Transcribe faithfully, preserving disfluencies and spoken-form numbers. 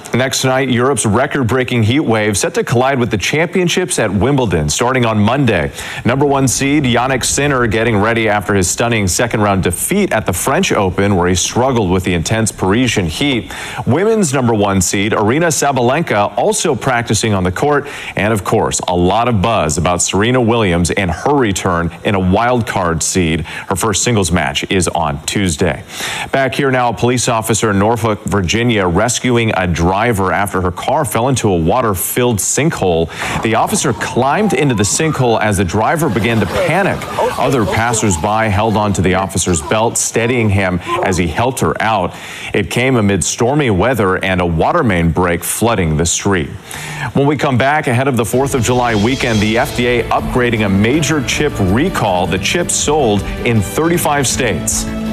Next tonight, Europe's record-breaking heat wave set to collide with the championships at Wimbledon starting on Monday. Number one seed Jannik Sinner getting ready after his stunning second-round defeat at the French Open, where he struggled with the intense Parisian heat. Women's number one seed Aryna Sabalenka also practicing on the court. And, of course, a lot of buzz about Serena Williams and her return in a wild card seed. Her first singles match is on Tuesday. Back here now, a police officer in Norfolk, Virginia, rescuing a driver after her car fell into a water-filled sinkhole. The officer climbed into the sinkhole as the driver began to panic. Other passers-by held onto the officer's belt, steadying him as he helped her out. It came amid stormy weather and a water main break flooding the street. When we come back ahead of the fourth of July weekend, the F D A upgrading a major chip recall. The chips sold in thirty-five states.